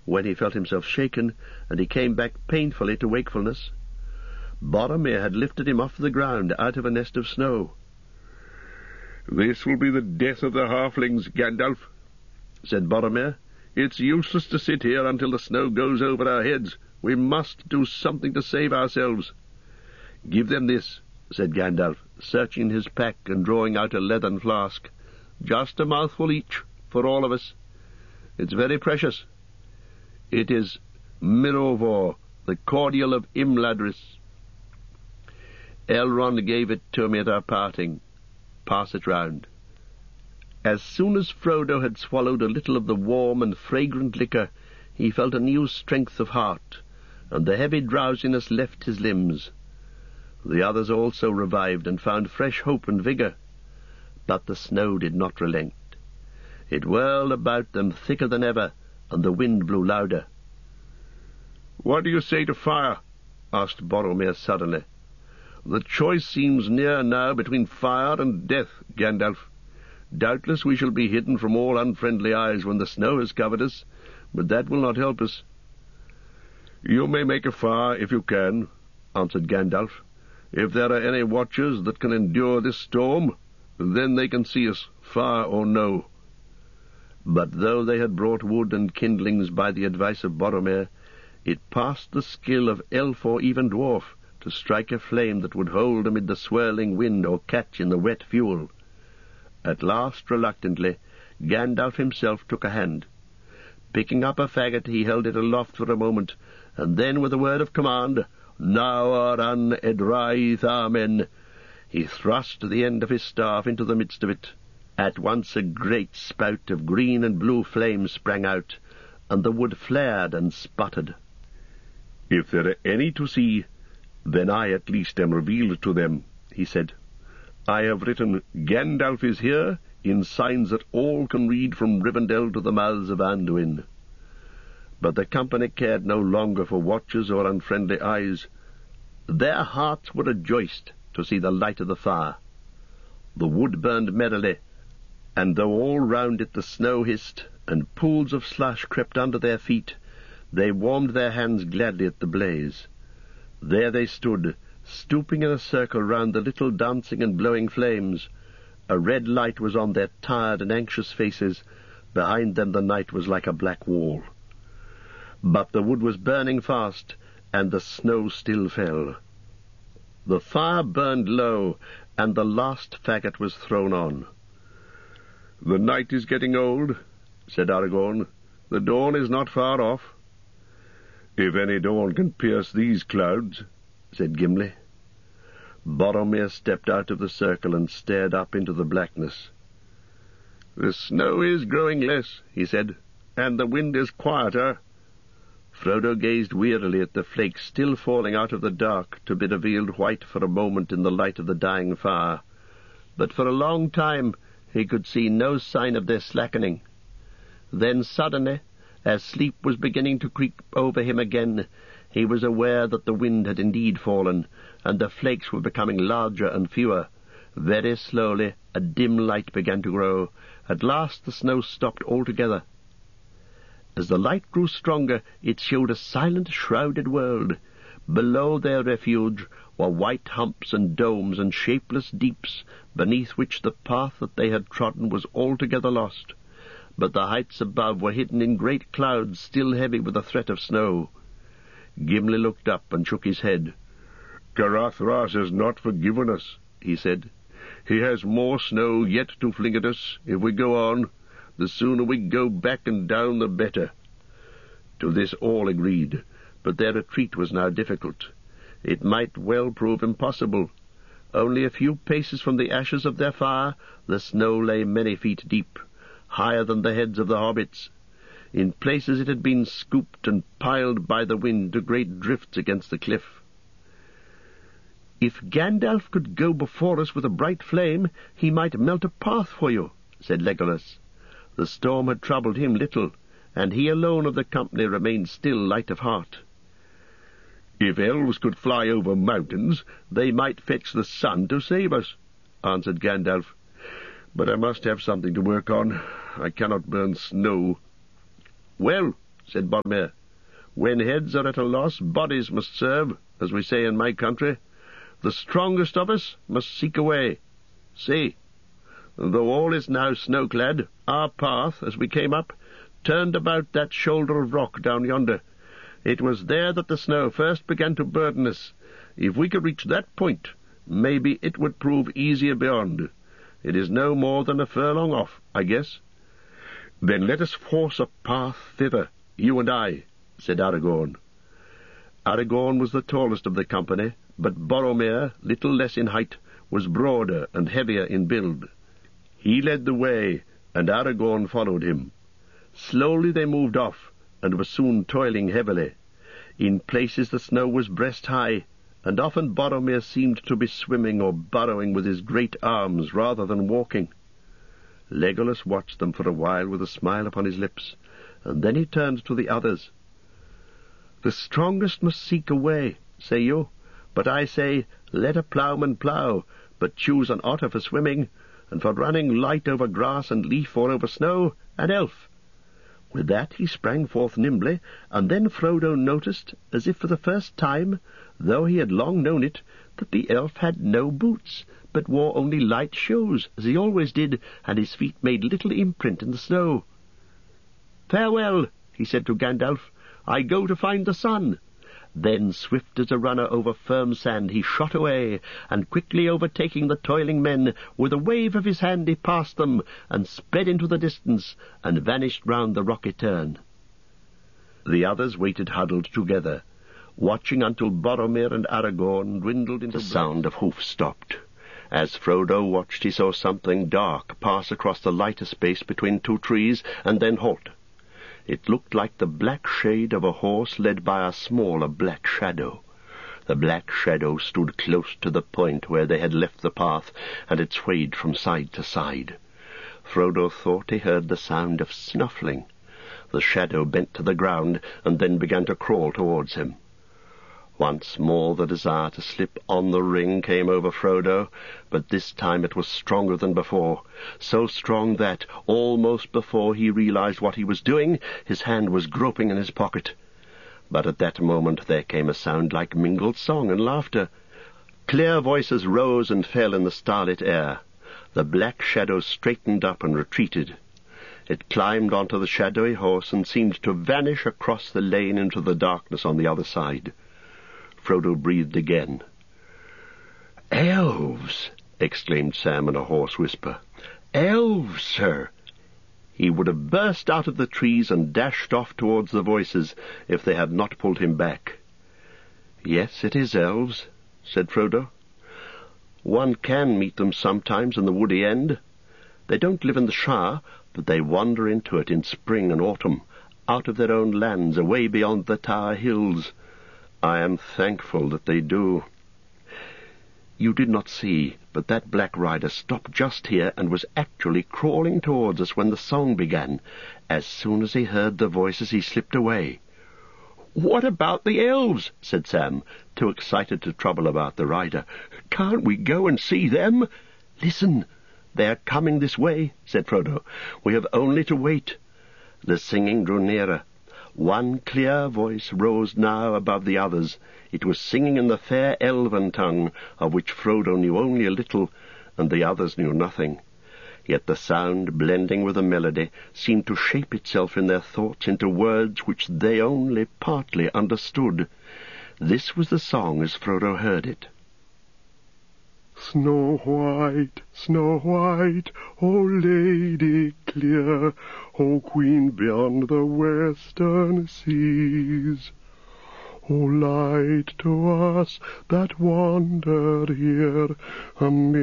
when he felt himself shaken, and he came back painfully to wakefulness. Boromir had lifted him off the ground out of a nest of snow. "This will be the death of the halflings, Gandalf," said Boromir. "It's useless to sit here until the snow goes over our heads. We must do something to save ourselves." "Give them this," said Gandalf, searching his pack and drawing out a leathern flask. "Just a mouthful each, for all of us. It's very precious. It is Mirovor, the cordial of Imladris. Elrond gave it to me at our parting. Pass it round." As soon as Frodo had swallowed a little of the warm and fragrant liquor, he felt a new strength of heart, and the heavy drowsiness left his limbs. The others also revived and found fresh hope and vigour. But the snow did not relent. It whirled about them thicker than ever, and the wind blew louder. "What do you say to fire?" asked Boromir suddenly. "The choice seems near now between fire and death, Gandalf. Doubtless we shall be hidden from all unfriendly eyes when the snow has covered us, but that will not help us." "You may make a fire if you can," answered Gandalf. "If there are any watchers that can endure this storm, then they can see us, fire or no." But though they had brought wood and kindlings by the advice of Boromir, it passed the skill of elf or even dwarf to strike a flame that would hold amid the swirling wind or catch in the wet fuel. At last, reluctantly, Gandalf himself took a hand. Picking up a faggot, he held it aloft for a moment, and then, with a word of command, "Nawr an Edraith Amen," he thrust the end of his staff into the midst of it. At once a great spout of green and blue flame sprang out, and the wood flared and sputtered. "If there are any to see, then I at least am revealed to them," he said. "I have written, 'Gandalf is here,' in signs that all can read from Rivendell to the mouths of Anduin." But the company cared no longer for watchers or unfriendly eyes. Their hearts were rejoiced to see the light of the fire. The wood burned merrily, and though all round it the snow hissed, and pools of slush crept under their feet, they warmed their hands gladly at the blaze. There they stood, stooping in a circle round the little dancing and blowing flames. A red light was on their tired and anxious faces. Behind them the night was like a black wall. But the wood was burning fast, and the snow still fell. The fire burned low, and the last faggot was thrown on. "The night is getting old," said Aragorn. "The dawn is not far off." "If any dawn can pierce these clouds," said Gimli. Boromir stepped out of the circle and stared up into the blackness. "The snow is growing less," he said, "and the wind is quieter." Frodo gazed wearily at the flakes still falling out of the dark to be revealed white for a moment in the light of the dying fire, but for a long time he could see no sign of their slackening. Then suddenly, as sleep was beginning to creep over him again, he was aware that the wind had indeed fallen, and the flakes were becoming larger and fewer. Very slowly a dim light began to grow. At last the snow stopped altogether. As the light grew stronger, it showed a silent, shrouded world. Below their refuge were white humps and domes and shapeless deeps, beneath which the path that they had trodden was altogether lost. But the heights above were hidden in great clouds, still heavy with the threat of snow. Gimli looked up and shook his head. "Caradhras has not forgiven us," he said. "He has more snow yet to fling at us. If we go on, the sooner we go back and down the better." To this all agreed, but their retreat was now difficult. It might well prove impossible. Only a few paces from the ashes of their fire, the snow lay many feet deep, higher than the heads of the hobbits. In places it had been scooped and piled by the wind to great drifts against the cliff. "If Gandalf could go before us with a bright flame, he might melt a path for you," said Legolas. The storm had troubled him little, and he alone of the company remained still light of heart. "If elves could fly over mountains, they might fetch the sun to save us," answered Gandalf. "But I must have something to work on. I cannot burn snow." "Well," said Boromir. "When heads are at a loss, bodies must serve, as we say in my country. The strongest of us must seek a way. See, though all is now snow-clad, our path, as we came up, turned about that shoulder of rock down yonder. It was there that the snow first began to burden us. If we could reach that point, maybe it would prove easier beyond. It is no more than a furlong off, I guess." "Then let us force a path thither, you and I," said Aragorn. Aragorn was the tallest of the company, but Boromir, little less in height, was broader and heavier in build. He led the way, and Aragorn followed him. Slowly they moved off, and were soon toiling heavily. In places the snow was breast-high, and often Boromir seemed to be swimming or burrowing with his great arms rather than walking. Legolas watched them for a while with a smile upon his lips, and then he turned to the others. "The strongest must seek a way, say you, but I say, let a ploughman plough, but choose an otter for swimming, and for running light over grass and leaf or over snow, an elf." With that he sprang forth nimbly, and then Frodo noticed, as if for the first time, though he had long known it, that the elf had no boots, but wore only light shoes, as he always did, and his feet made little imprint in the snow. "Farewell," he said to Gandalf. "I go to find the sun." Then, swift as a runner over firm sand, he shot away, and quickly overtaking the toiling men, with a wave of his hand he passed them, and sped into the distance, and vanished round the rocky turn. The others waited huddled together, watching until Boromir and Aragorn dwindled into... The sound of hoofs stopped. As Frodo watched, he saw something dark pass across the lighter space between two trees, and then halt. It looked like the black shade of a horse led by a smaller black shadow. The black shadow stood close to the point where they had left the path, and it swayed from side to side. Frodo thought he heard the sound of snuffling. The shadow bent to the ground, and then began to crawl towards him. Once more the desire to slip on the ring came over Frodo, but this time it was stronger than before, so strong that, almost before he realized what he was doing, his hand was groping in his pocket. But at that moment there came a sound like mingled song and laughter. Clear voices rose and fell in the starlit air. The black shadow straightened up and retreated. It climbed onto the shadowy horse and seemed to vanish across the lane into the darkness on the other side. Frodo breathed again. "Elves!" exclaimed Sam in a hoarse whisper. "Elves, sir!" He would have burst out of the trees and dashed off towards the voices if they had not pulled him back. "Yes, it is elves," said Frodo. "One can meet them sometimes in the woody end. They don't live in the Shire, but they wander into it in spring and autumn, out of their own lands, away beyond the Tower Hills. I am thankful that they do. You did not see, but that black rider stopped just here and was actually crawling towards us when the song began. As soon as he heard the voices, he slipped away." "What about the elves?" said Sam, too excited to trouble about the rider. "Can't we go and see them?" "Listen, they are coming this way," said Frodo. "We have only to wait." The singing drew nearer. One clear voice rose now above the others. It was singing in the fair elven tongue, of which Frodo knew only a little, and the others knew nothing. Yet the sound, blending with the melody, seemed to shape itself in their thoughts into words which they only partly understood. This was the song as Frodo heard it. Snow White, O Lady clear, O Queen beyond the western seas, O light to us that wander here amid